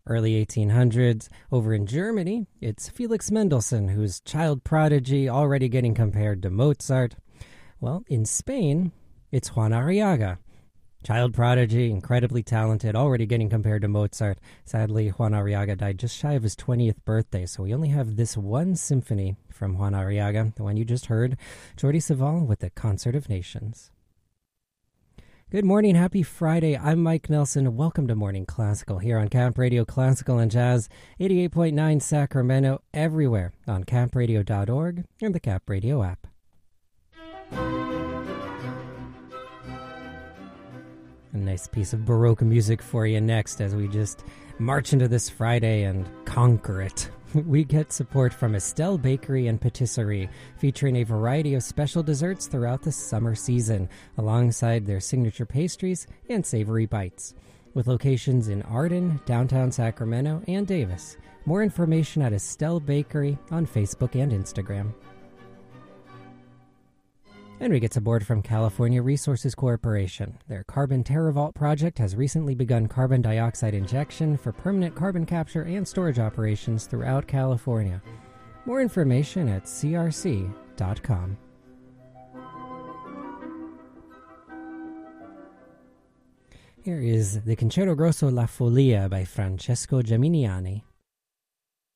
Early 1800s, over in Germany, it's Felix Mendelssohn, who's child prodigy already getting compared to Mozart. Well, in Spain, it's Juan Arriaga. Child prodigy, incredibly talented, already getting compared to Mozart. Sadly, Juan Arriaga died just shy of his 20th birthday, so we only have this one symphony from Juan Arriaga, the one you just heard, Jordi Savall with the Concert of Nations. Good morning, happy Friday. I'm Mike Nelson. Welcome to Morning Classical here on Camp Radio Classical and Jazz, 88.9 Sacramento, everywhere on campradio.org and the Camp Radio app. A nice piece of Baroque music for you next as we just march into this Friday and conquer it. We get support from Estelle Bakery and Patisserie, featuring a variety of special desserts throughout the summer season, alongside their signature pastries and savory bites. With locations in Arden, downtown Sacramento, and Davis. More information at Estelle Bakery on Facebook and Instagram. And we get support from California Resources Corporation. Their Carbon TerraVault project has recently begun carbon dioxide injection for permanent carbon capture and storage operations throughout California. More information at crc.com. Here is the Concerto Grosso La Folia by Francesco Geminiani.